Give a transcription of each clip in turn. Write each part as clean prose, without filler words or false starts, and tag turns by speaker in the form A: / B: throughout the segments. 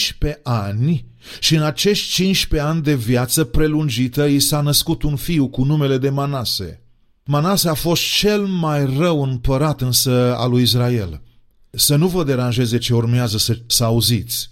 A: ani și în acești 15 ani de viață prelungită i s-a născut un fiu cu numele de Manase. Manase a fost cel mai rău împărat însă al lui Israel. Să nu vă deranjeze ce urmează să auziți.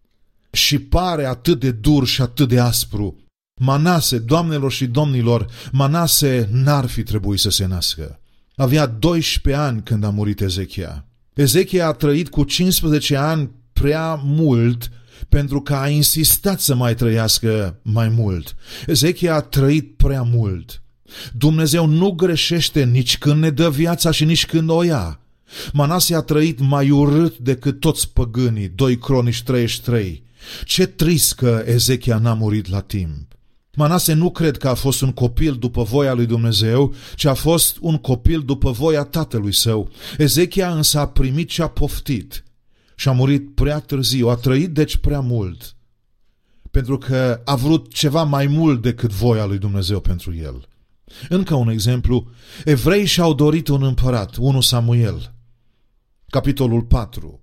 A: Și pare atât de dur și atât de aspru. Manase, doamnelor și domnilor, Manase n-ar fi trebuit să se nască. Avea 12 ani când a murit Ezechia. Ezechia a trăit cu 15 ani prea mult pentru că a insistat să mai trăiască mai mult. Ezechia a trăit prea mult. Dumnezeu nu greșește nici când ne dă viața și nici când o ia. Manase a trăit mai urât decât toți păgânii, 2 Cronici 33. Ce trist că Ezechia n-a murit la timp. Manase nu cred că a fost un copil după voia lui Dumnezeu, ci a fost un copil după voia tatălui său. Ezechia însă a primit ce a poftit și a murit prea târziu, a trăit deci prea mult, pentru că a vrut ceva mai mult decât voia lui Dumnezeu pentru el. Încă un exemplu, evreii și-au dorit un împărat, 1 Samuel, capitolul 4.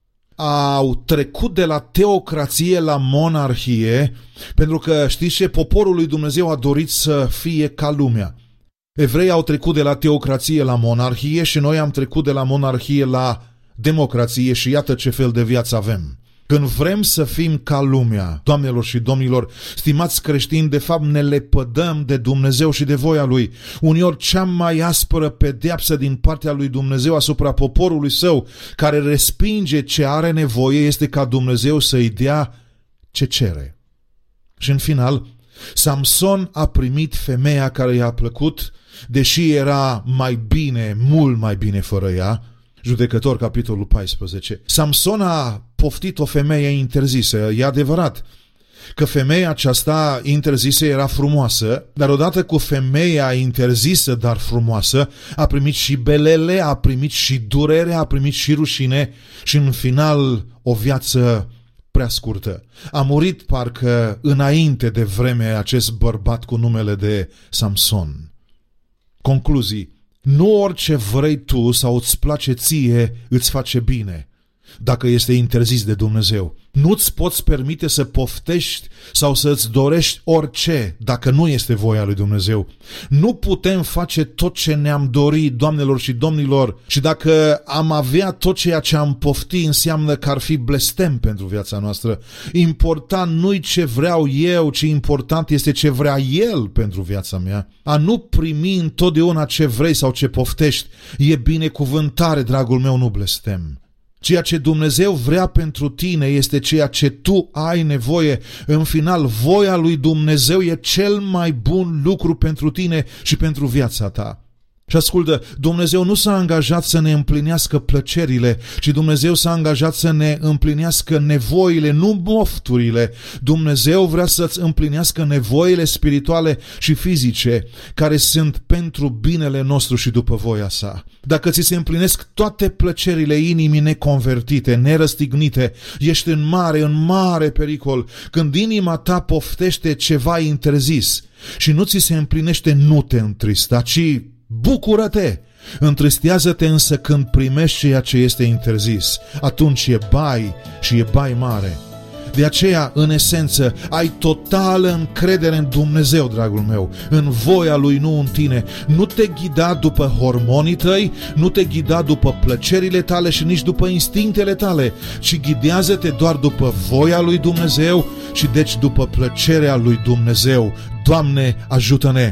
A: Au trecut de la teocrație la monarhie, pentru că, știți ce, poporul lui Dumnezeu a dorit să fie ca lumea. Evreii au trecut de la teocrație la monarhie și noi am trecut de la monarhie la democrație și iată ce fel de viață avem. Când vrem să fim ca lumea, doamnelor și domnilor, stimați creștini, de fapt ne lepădăm de Dumnezeu și de voia Lui. Uneori cea mai aspră pedeapsă din partea lui Dumnezeu asupra poporului său, care respinge ce are nevoie, este ca Dumnezeu să-i dea ce cere. Și în final, Samson a primit femeia care i-a plăcut, deși era mai bine, mult mai bine fără ea. Judecători, capitolul 14. Samson a poftit o femeie interzisă. E adevărat că femeia aceasta interzisă era frumoasă, dar odată cu femeia interzisă, dar frumoasă, a primit și belele, a primit și durere, a primit și rușine și în final o viață prea scurtă. A murit parcă înainte de vreme acest bărbat cu numele de Samson. Concluzii. Nu orice vrei tu sau îți place ție îți face bine, dacă este interzis de Dumnezeu. Nu-ți poți permite să poftești sau să îți dorești orice, dacă nu este voia lui Dumnezeu. Nu putem face tot ce ne-am dorit, doamnelor și domnilor, și dacă am avea tot ceea ce am pofti, înseamnă că ar fi blestem pentru viața noastră. Important nu-i ce vreau eu, ci important este ce vrea El pentru viața mea. A nu primi întotdeauna ce vrei sau ce poftești e binecuvântare, dragul meu, nu blestem. Ceea ce Dumnezeu vrea pentru tine este ceea ce tu ai nevoie. În final, voia lui Dumnezeu e cel mai bun lucru pentru tine și pentru viața ta. Și ascultă, Dumnezeu nu s-a angajat să ne împlinească plăcerile, ci Dumnezeu s-a angajat să ne împlinească nevoile, nu mofturile. Dumnezeu vrea să-ți împlinească nevoile spirituale și fizice, care sunt pentru binele nostru și după voia sa. Dacă ți se împlinesc toate plăcerile inimii neconvertite, nerăstignite, ești în mare pericol. Când inima ta poftește ceva interzis și nu ți se împlinește, nu te întrista, ci bucură-te! Întristează-te însă când primești ceea ce este interzis. Atunci e bai și e bai mare. De aceea, în esență, ai totală încredere în Dumnezeu, dragul meu, în voia Lui, nu în tine. Nu te ghida după hormonii tăi, nu te ghida după plăcerile tale și nici după instinctele tale, ci ghidează-te doar după voia Lui Dumnezeu și deci după plăcerea Lui Dumnezeu. Doamne, ajută-ne!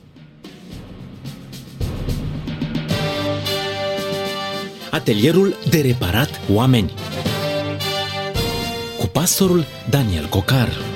B: Atelierul de reparat oameni cu pastorul Daniel Cocar.